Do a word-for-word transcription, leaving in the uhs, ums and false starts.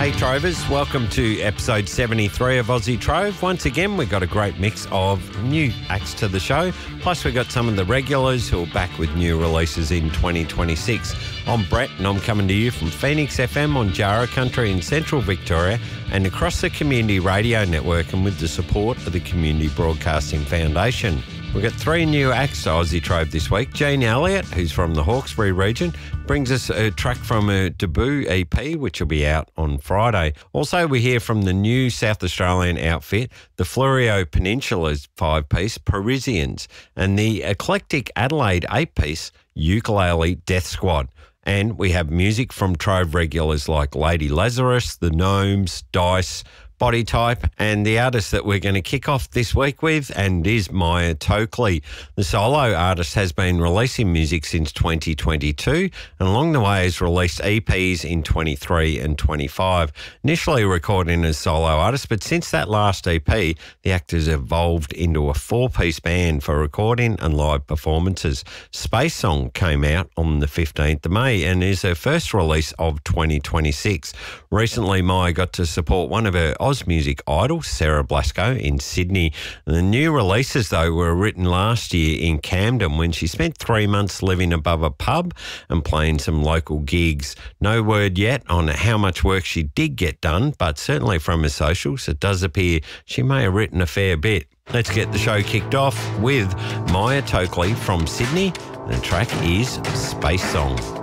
Hey Trovers, welcome to episode seventy-three of Aussie Trove. Once again, we've got a great mix of new acts to the show, plus we've got some of the regulars who are back with new releases in twenty twenty-six. I'm Brett and I'm coming to you from Phoenix F M on Jarrah Country in central Victoria and across the Community Radio Network and with the support of the Community Broadcasting Foundation. We've got three new acts to Aussie Trove this week. Gene Elliott, who's from the Hawkesbury region, brings us a track from her debut E P, which will be out on Friday. Also, we hear from the new South Australian outfit, the Fleurieu Peninsula's five-piece, Parisians, and the eclectic Adelaide eight-piece, Ukulele Death Squad. And we have music from Trove regulars like Lady Lazarus, The Gnomes, Dice, Body Type, and the artist that we're going to kick off this week with and is Maya Tokley. The solo artist has been releasing music since twenty twenty-two and along the way has released E Ps in twenty-three and twenty-five, initially recording as solo artist, but since that last E P, the act has evolved into a four-piece band for recording and live performances. Space Song came out on the fifteenth of May and is her first release of twenty twenty-six. Recently, Maya got to support one of her Oz music idols, Sarah Blasco, in Sydney. The new releases, though, were written last year in Camden when she spent three months living above a pub and playing some local gigs. No word yet on how much work she did get done, but certainly from her socials, it does appear she may have written a fair bit. Let's get the show kicked off with Maya Tokley from Sydney. The track is Space Song.